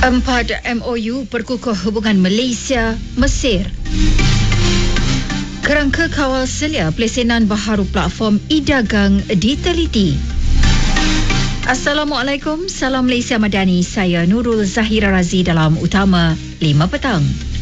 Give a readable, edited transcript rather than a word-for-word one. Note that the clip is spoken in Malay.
4 MOU perkukuh hubungan Malaysia, Mesir. Kerangka kawal selia pelesenan baharu platform e-dagang diteliti. Assalamualaikum, salam Malaysia Madani. Saya Nurul Zahira Razi dalam Utama 5 Petang.